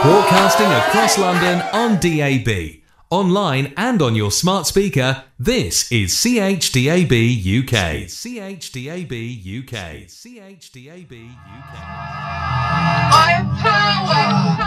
Broadcasting across London on DAB, online and on your smart speaker, this is CHDAB UK. CHDAB UK. CHDAB UK. I have power.